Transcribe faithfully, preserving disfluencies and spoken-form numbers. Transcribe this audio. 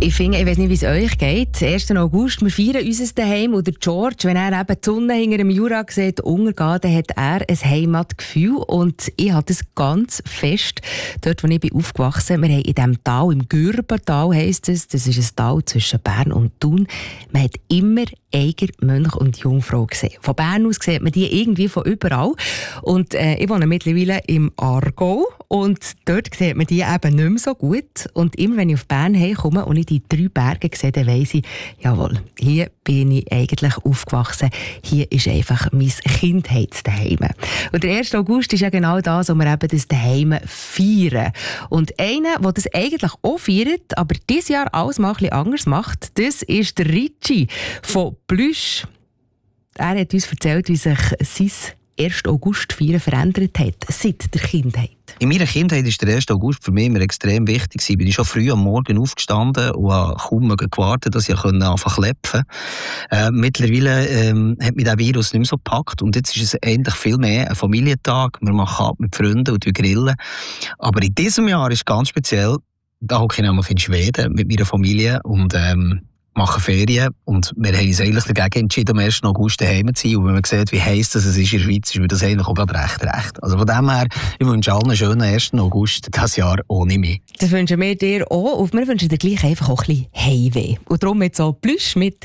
Ich finde, ich weiss nicht, wie es euch geht. ersten August, wir feiern unser Daheim und der George, wenn er eben die Sonne hinter dem Jura sieht, untergehen, dann hat er ein Heimatgefühl und ich habe das ganz fest. Dort, wo ich bin aufgewachsen bin, wir haben in diesem Tal, im Gürbental heisst es, das ist ein Tal zwischen Bern und Thun, man hat immer Eiger, Mönch und Jungfrau gesehen. Von Bern aus sieht man die irgendwie von überall. Und äh, ich wohne mittlerweile im Aargau und dort sieht man die eben nicht mehr so gut. Und immer wenn ich auf Bern herkomme und ich die drei Berge sehe, dann weiss ich, jawohl, hier bin ich eigentlich aufgewachsen. Hier ist einfach mein Kindheitsdaheim. Und der erste August ist ja genau das, wo wir eben das Daheim feiern. Und einer, der das eigentlich auch feiert, aber dieses Jahr alles mal ein bisschen anders macht, das ist der Ricci von Plüsch. Er hat uns erzählt, wie sich sein ersten August feiern verändert hat, seit der Kindheit. In meiner Kindheit war der erste August für mich immer extrem wichtig. Ich bin schon früh am Morgen aufgestanden und habe kaum gewartet, dass ich anfangen konnte. Äh, mittlerweile ähm, hat mich der Virus nicht mehr so gepackt und jetzt ist es eigentlich viel mehr ein Familientag. Wir machen ab mit Freunden und grillen. Aber in diesem Jahr ist es ganz speziell, da hocke ich nämlich in Schweden mit meiner Familie und ähm, machen Ferien und wir haben uns eigentlich dagegen entschieden, am ersten August daheim zu sein. Und wenn man sieht, wie heiß das ist in der Schweiz, ist mir das eigentlich auch gerade recht recht. Also von dem her, ich wünsche allen einen schönen ersten August dieses Jahr ohne mich. Das wünschen wir dir auch und wir wünschen dir gleich einfach auch ein bisschen Heimweh. Und darum jetzt so Plüsch mit